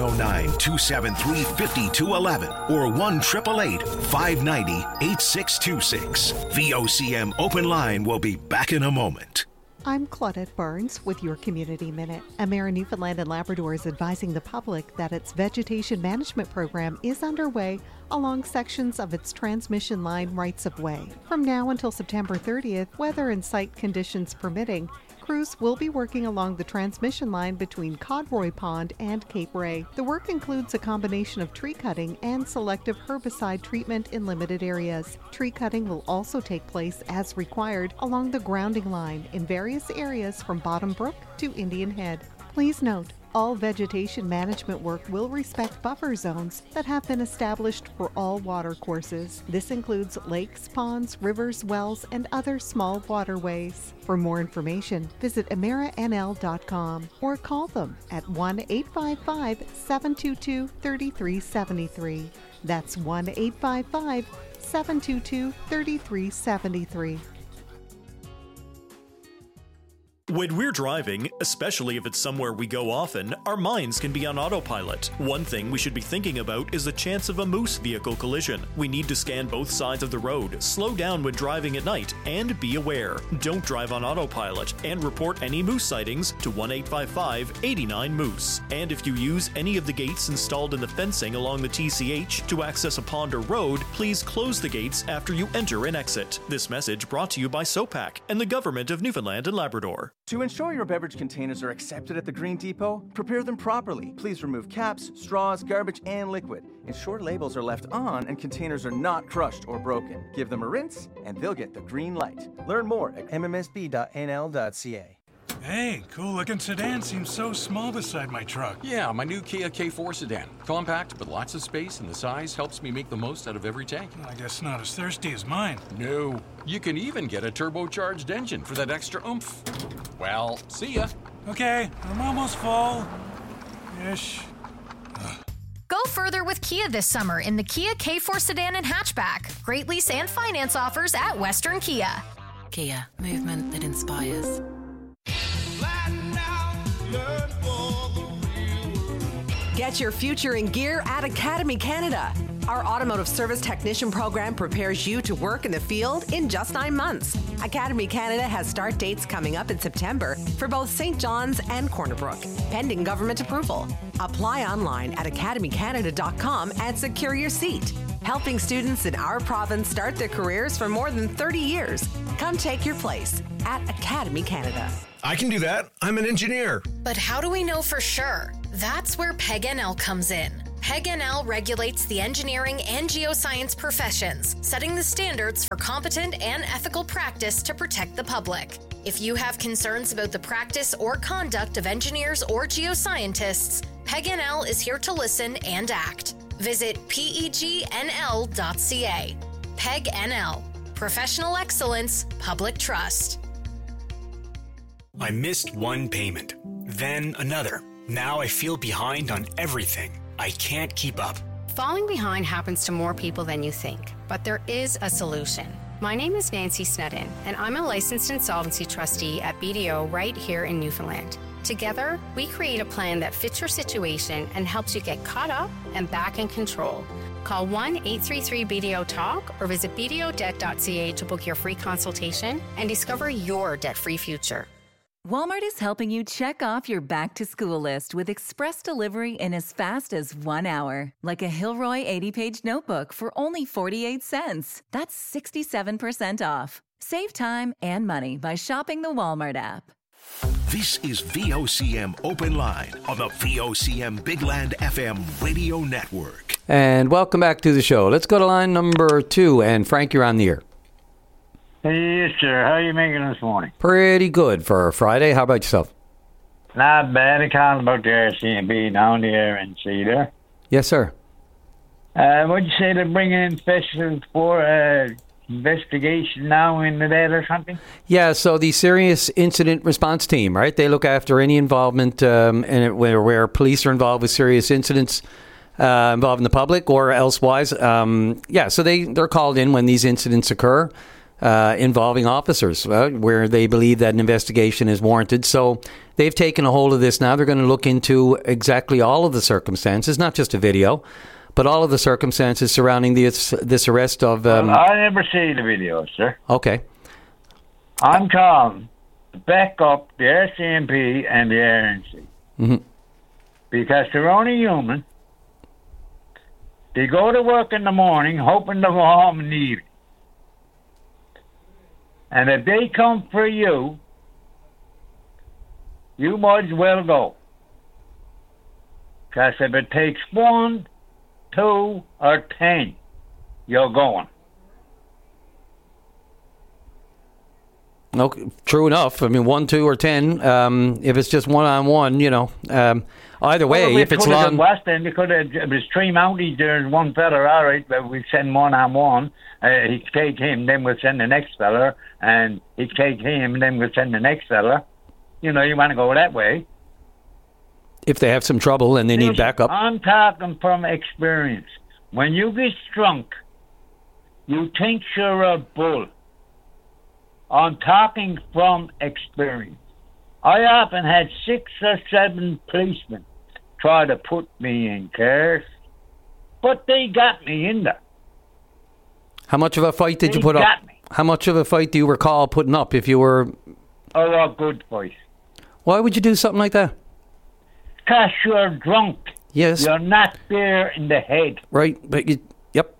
709-273-5211 or 1-888-590-8626. VOCM Open Line will be back in a moment. I'm Claudette Barnes with your Community Minute. Emera Newfoundland and Labrador is advising the public that its vegetation management program is underway along sections of its transmission line rights-of-way. From now until September 30th, weather and site conditions permitting, crews will be working along the transmission line between Codroy Pond and Cape Ray. The work includes a combination of tree cutting and selective herbicide treatment in limited areas. Tree cutting will also take place as required along the grounding line in various areas from Bottom Brook to Indian Head. Please note, all vegetation management work will respect buffer zones that have been established for all water courses. This includes lakes, ponds, rivers, wells, and other small waterways. For more information, visit emeranl.com or call them at 1-855-722-3373. That's 1-855-722-3373. When we're driving, especially if it's somewhere we go often, our minds can be on autopilot. One thing we should be thinking about is the chance of a moose vehicle collision. We need to scan both sides of the road, slow down when driving at night, and be aware. Don't drive on autopilot, and report any moose sightings to 1-855-89-MOOSE. And if you use any of the gates installed in the fencing along the TCH to access a pond or road, please close the gates after you enter and exit. This message brought to you by SOPAC and the Government of Newfoundland and Labrador. To ensure your beverage containers are accepted at the Green Depot, prepare them properly. Please remove caps, straws, garbage, and liquid. Ensure labels are left on and containers are not crushed or broken. Give them a rinse and they'll get the green light. Learn more at mmsb.nl.ca. Hey, cool-looking sedan seems so small beside my truck. Yeah, my new Kia K4 sedan. Compact, but lots of space, and the size helps me make the most out of every tank. I guess not as thirsty as mine. No. You can even get a turbocharged engine for that extra oomph. Well, see ya. Okay, I'm almost full. Ish. Go further with Kia this summer in the Kia K4 sedan and hatchback. Great lease and finance offers at Western Kia. Kia, movement that inspires. Get your future in gear at Academy Canada. Our automotive service technician program prepares you to work in the field in just 9 months. Academy Canada has start dates coming up in September for both St. John's and Corner Brook, pending government approval. Apply online at academycanada.com and secure your seat. helping students in our province start their careers for more than 30 years. Come take your place at Academy Canada. I can do that. I'm an engineer. But how do we know for sure? That's where PEG-NL comes in. PEG-NL regulates the engineering and geoscience professions, setting the standards for competent and ethical practice to protect the public. If you have concerns about the practice or conduct of engineers or geoscientists, PEG-NL is here to listen and act. Visit pegnl.ca. PEG-NL. Professional excellence, public trust. I missed one payment, then another. Now I feel behind on everything. I can't keep up. Falling behind happens to more people than you think, but there is a solution. My name is Nancy Snedden, and I'm a licensed insolvency trustee at BDO right here in Newfoundland. Together, we create a plan that fits your situation and helps you get caught up and back in control. Call 1-833-BDO-TALK or visit bdodebt.ca to book your free consultation and discover your debt-free future. Walmart is helping you check off your back-to-school list with express delivery in as fast as 1 hour. Like a Hilroy 80-page notebook for only 48 cents. That's 67% off. Save time and money by shopping the Walmart app. This is VOCM Open Line on the VOCM Big Land FM radio network. And welcome back to the show. Let's go to line number 2. And Frank, you're on the air. Yes, sir. How are you making this morning? Pretty good for a Friday. How about yourself? Not bad. I called about the RCMP down the RNC there. Yes, sir. What'd you say they're bringing in special for investigation now into that or something? Yeah, so the Serious Incident Response Team, right? They look after any involvement in it where police are involved with serious incidents involving the public or elsewise. So they're called in when these incidents occur. Involving officers, where they believe that an investigation is warranted. So they've taken a hold of this now. They're going to look into exactly all of the circumstances, not just a video, but all of the circumstances surrounding this arrest of... I never see the video, sir. Okay. I'm calling to back up the RCMP and the RNC. Mm-hmm. Because they're only human. They go to work in the morning hoping to go home in the evening. And if they come for you, you might as well go. Because if it takes 1, 2, or 10, you're going. Okay, true enough. I mean, 1, 2, or 10. If it's just one-on-one, either way, if it's long... West End, because it was 3 Mounties, there's one fella, all right, but we send one-on-one. He'd take him, then we'll send the next fella, and he'd take him, then we'll send the next fella. You want to go that way. If they have some trouble and they need backup. I'm talking from experience. When you get drunk, you think you're a bull. I'm talking from experience. I often had 6 or 7 policemen try to put me in cars, but they got me in there. How much of a fight did you put up? How much of a fight do you recall putting up if you were... Oh, a good fight. Why would you do something like that? Because you're drunk. Yes. You're not there in the head. Right, but you... Yep.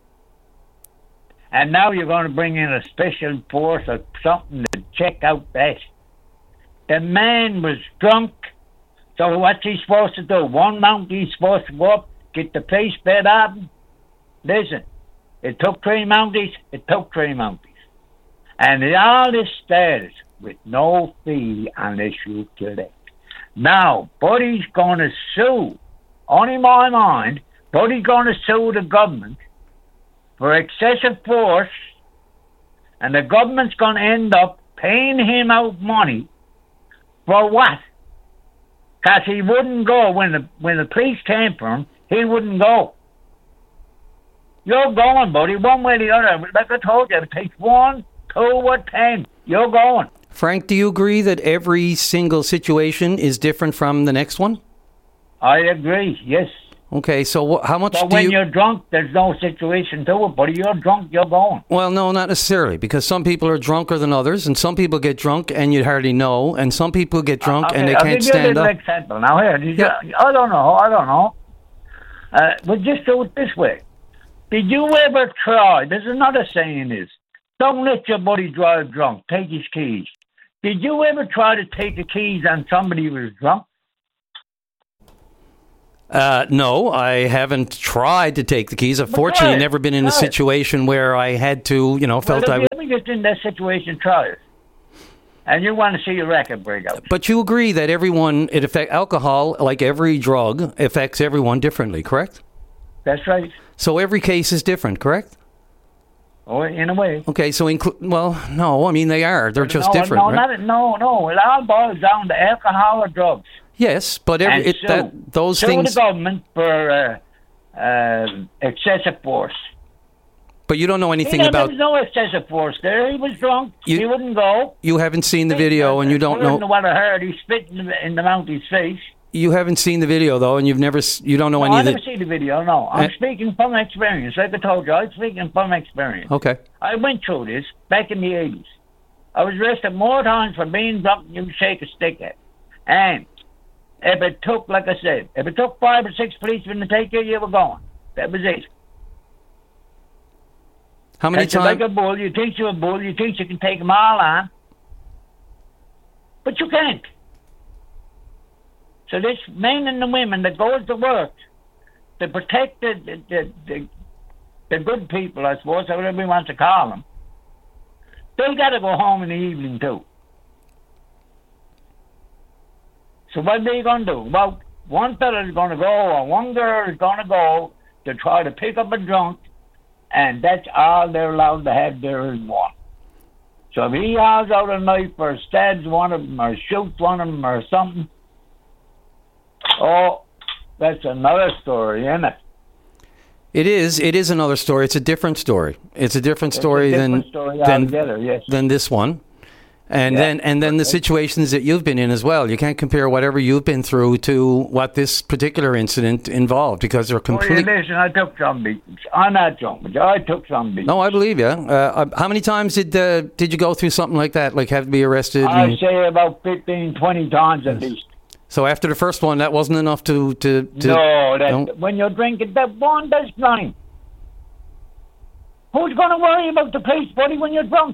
And now you're going to bring in a special force or something to check out that. The man was drunk. So what's he supposed to do? One mount he's supposed to go up, get the place bed up. Listen, it took 3 Mounties. It took 3 Mounties. And all this started with no fee unless you kill it. Now, Buddy's going to sue. On in my mind, Buddy's going to sue the government for excessive force, and the government's going to end up paying him out money for what? Because he wouldn't go when the police came for him. He wouldn't go. You're going, Buddy, one way or the other. Like I told you, it takes 1, 2, or 10. You're going. Frank, do you agree that every single situation is different from the next one? I agree, yes. Okay, so how much but when you're drunk, there's no situation to it. But if you're drunk, you're going. Well, no, not necessarily, because some people are drunker than others, and some people get drunk and you hardly know, and some people get drunk and they can't stand up. I'll give you a little example. Now, here, I don't know. But just do it this way. Did you ever try? There's another saying is, don't let your buddy drive drunk. Take his keys. Did you ever try to take the keys on somebody who was drunk? No, I haven't tried to take the keys. I've fortunately never been in a situation where I had to, felt I would. Let me get in that situation, try it. And you want to see your record break out. But you agree that alcohol, like every drug, affects everyone differently, correct? That's right. So every case is different, correct? Oh, in a way. Okay, so no, I mean they are. They're just different. Right? No. It all boils down to alcohol or drugs. Yes, but those things. The government for excessive force. But you don't know anything about. There was no excessive force there. He was drunk. He wouldn't go. You haven't seen the video, and you don't know. What I heard. He spit in the mountain's face. You haven't seen the video though, and you don't know any of it. I never seen the video. No, I'm speaking from experience. Like I told you, I'm speaking from experience. Okay. I went through this back in the 80s. I was arrested more times for being drunk than you shake a stick at. And if it took, like I said, 5 or 6 policemen to take you were gone. That was it. How many times? Like a bull, you think you're a bull, you think you can take them all on, but you can't. So this men and the women that goes to work to protect the good people, I suppose, whatever we want to call them, they got to go home in the evening too. So what are they going to do? Well, one fella is going to go, or one girl is going to go to try to pick up a drunk, and that's all they're allowed to have there is one. So if he hauls out a knife or stabs one of them or shoots one of them or something, oh, that's another story, isn't it? It is another story. It's a different story. It's a different story than this one. And then the situations that you've been in as well. You can't compare whatever you've been through to what this particular incident involved because they're completely. Listen, I took some beatings. I'm not drunk, but I took some beatings. No, I believe you. How many times did you go through something like that? Like have to be arrested? I'd say about 15, 20 times at least. So after the first one, that wasn't enough to No, when you're drinking, that one does nothing. Who's going to worry about the police, buddy, when you're drunk?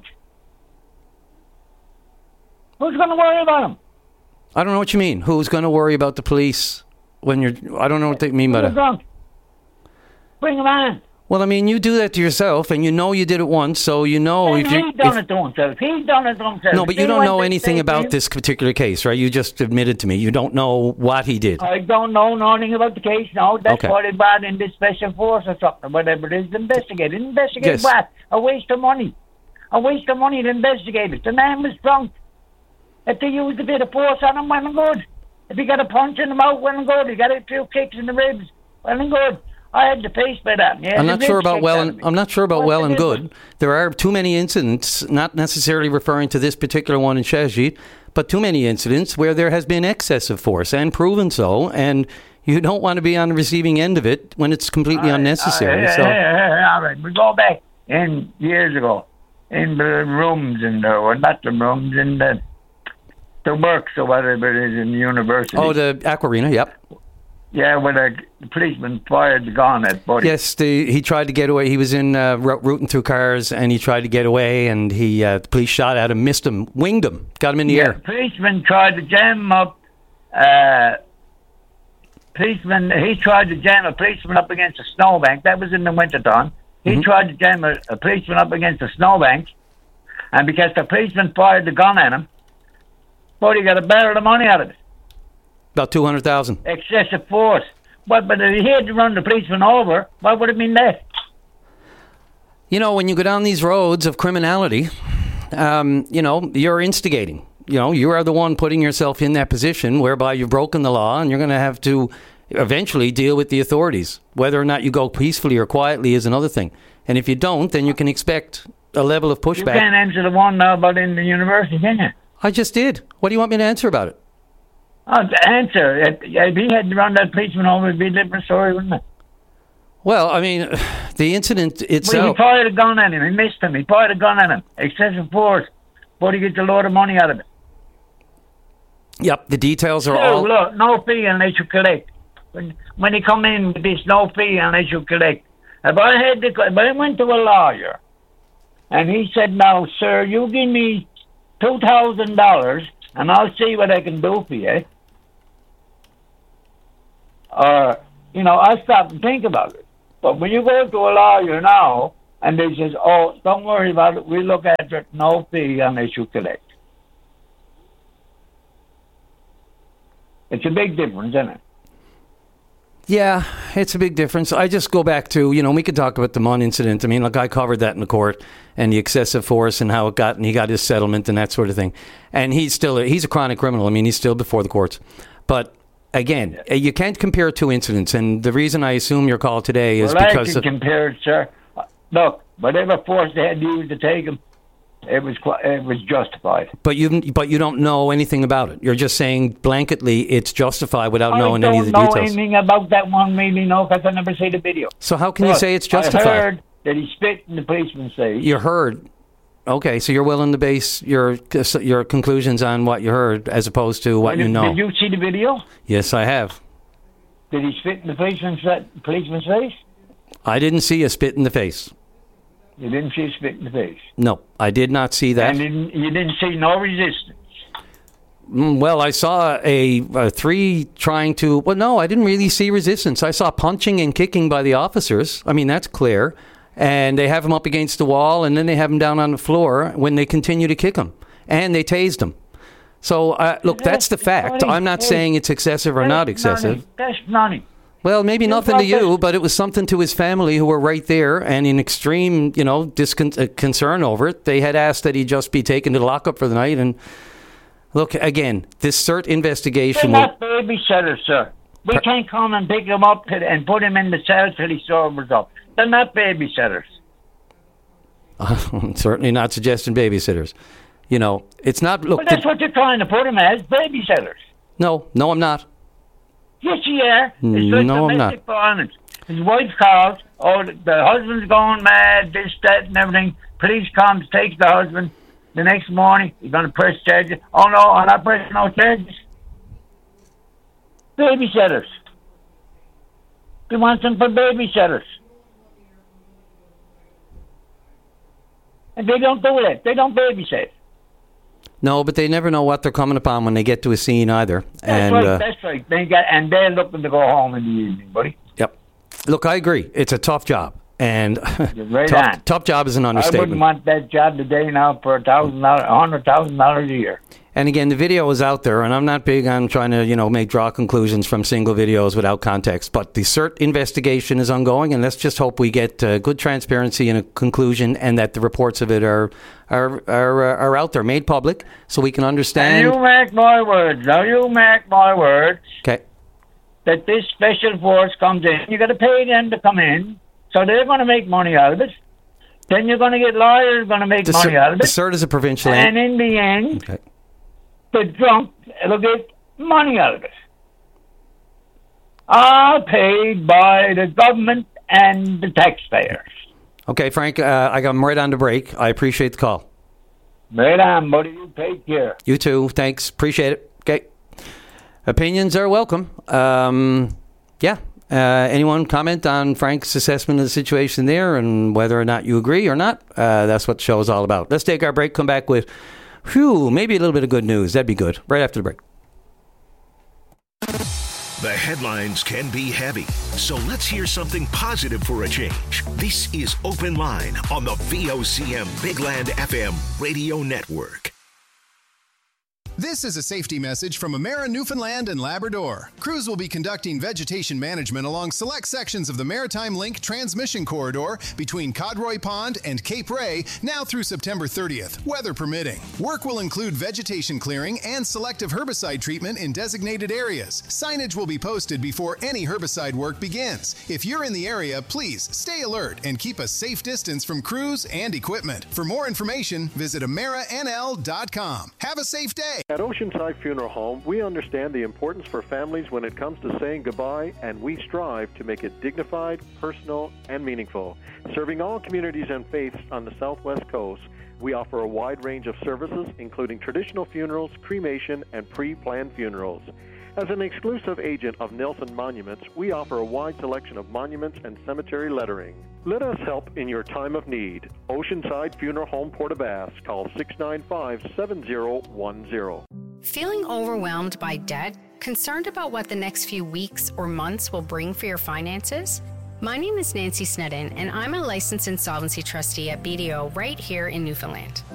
Who's going to worry about them? I don't know what you mean. Who's going to worry about the police when you're... I don't know what they mean by that. Drunk. Bring them on. Well, I mean, you do that to yourself, and you know you did it once, so you know... He's done it to himself. He's done it to himself. No, but you don't know anything about this particular case, right? You just admitted to me. You don't know what he did. I don't know nothing about the case, no. That's why they brought in this special force or something, whatever it is, to investigate. Investigate what? A waste of money. A waste of money to investigate it. The man was drunk. If they used a bit of force on him, well and good. If he got a punch in the mouth, well and good. He got a few kicks in the ribs, well and good. I had the face by that. Yeah, I'm not sure about well and good. There are too many incidents, not necessarily referring to this particular one in Shajid, but too many incidents where there has been excessive force and proven so, and you don't want to be on the receiving end of it when it's completely unnecessary. All right, we go back in years ago in the rooms not the rooms in the works or whatever it is in the university. Oh, the Aquarina, yep. Yeah, when a policeman fired the gun at Buddy. Yes, he tried to get away. He was in rooting through cars, and he tried to get away, and the police shot at him, missed him, winged him, got him in the air. The policeman tried to jam him up. He tried to jam a policeman up against a snowbank. That was in the wintertime. He tried to jam a policeman up against a snowbank, and because the policeman fired the gun at him, Buddy got a barrel of money out of it. About $200,000. Excessive force. But if he had to run the policeman over, what would it mean that? You know, when you go down these roads of criminality, you're instigating. You are the one putting yourself in that position whereby you've broken the law and you're going to have to eventually deal with the authorities. Whether or not you go peacefully or quietly is another thing. And if you don't, then you can expect a level of pushback. You can't answer the one now about in the university, can you? I just did. What do you want me to answer about it? To answer. If he had to run that policeman over, it'd be a different story, wouldn't it? Well, I mean, the incident itself... Well, he fired a gun at him. He missed him. He fired a gun at him. Excessive force. But he gets a load of money out of it. Yep, the details are all... Look, no fee unless you collect. When he come in with this no fee unless you collect. If I went to a lawyer and he said, now, sir, you give me $2,000 and I'll see what I can do for you. Or, I'll stop and think about it. But when you go to a lawyer now and they says, oh, don't worry about it, we'll look at it, no fee unless you collect. It's a big difference, isn't it? Yeah, it's a big difference. I just go back to, we could talk about the Munn incident. I mean, look, I covered that in the court and the excessive force and how and he got his settlement and that sort of thing. And he's a chronic criminal. I mean, he's still before the courts. But again, you can't compare two incidents. And the reason I assume your call today is because... I can compare it, sir. Look, whatever force they had used to take him, it was justified. But you don't know anything about it. You're just saying blanketly it's justified without knowing any of the details. I don't know anything about that one, really, because I never see the video. So how can you say it's justified? I heard that he spit in the policeman's face. You heard. Okay, so you're willing to base your conclusions on what you heard as opposed to what you know. Did you see the video? Yes, I have. Did he spit in the policeman's face? I didn't see a spit in the face. You didn't see a spit in the face? No, I did not see that. And you didn't see no resistance? Well, I saw a three trying to... Well, no, I didn't really see resistance. I saw punching and kicking by the officers. I mean, that's clear. And they have him up against the wall, and then they have him down on the floor when they continue to kick him. And they tased him. So, look, that's the fact. I'm not saying it's excessive or not excessive. That's nothing. Well, maybe nothing to you, but it was something to his family who were right there and in extreme, concern over it. They had asked that he just be taken to the lockup for the night. And look, again, this CERT investigation... They're not babysitters, sir. We can't come and pick him up and put him in the cell till he sobers up. They're not babysitters. Certainly not suggesting babysitters. It's not... Look, well, that's what you're trying to put him as, babysitters. No, I'm not. Yes, you are. It's no, I'm not. Violence. His wife calls, the husband's going mad, this, that, and everything. Police comes, takes the husband. The next morning, he's going to press charges. Oh, no, I'm not pressing no charges. Babysitters. He wants them for babysitters. And they don't do that. They don't babysit. No, but they never know what they're coming upon when they get to a scene either. That's right. And they're looking to go home in the evening, buddy. Yep. Look, I agree. It's a tough job. And tough job is an understatement. I wouldn't want that job today now for $100,000 a year. And again, the video is out there, and I'm not big on trying to, draw conclusions from single videos without context. But the CERT investigation is ongoing, and let's just hope we get good transparency and a conclusion, and that the reports of it are out there, made public, so we can understand. And you mark my words. Now you mark my words. Okay. That this special force comes in. You got to pay them to come in, so they're going to make money out of it. Then you're going to get lawyers going to make money out of it. The CERT is a provincial. And in the end. Okay. The drunk will get money out of it. All paid by the government and the taxpayers. Okay, Frank, I got him right on the break. I appreciate the call. Right on, buddy. You take care. You too. Thanks. Appreciate it. Okay. Opinions are welcome. Anyone comment on Frank's assessment of the situation there and whether or not you agree or not? That's what the show is all about. Let's take our break, come back with maybe a little bit of good news. That'd be good. Right after the break. The headlines can be heavy, so let's hear something positive for a change. This is Open Line on the VOCM Big Land FM radio network. This is a safety message from Emera Newfoundland and Labrador. Crews will be conducting vegetation management along select sections of the Maritime Link transmission corridor between Codroy Pond and Cape Ray now through September 30th, weather permitting. Work will include vegetation clearing and selective herbicide treatment in designated areas. Signage will be posted before any herbicide work begins. If you're in the area, please stay alert and keep a safe distance from crews and equipment. For more information, visit AmeriNL.com. Have a safe day. At Oceanside Funeral Home, we understand the importance for families when it comes to saying goodbye, and we strive to make it dignified, personal, and meaningful. Serving all communities and faiths on the Southwest Coast, we offer a wide range of services, including traditional funerals, cremation, and pre-planned funerals. As an exclusive agent of Nelson Monuments, we offer a wide selection of monuments and cemetery lettering. Let us help in your time of need. Oceanside Funeral Home, Port-aux-Basques. Call 695-7010. Feeling overwhelmed by debt? Concerned about what the next few weeks or months will bring for your finances? My name is Nancy Snedden, and I'm a licensed insolvency trustee at BDO right here in Newfoundland.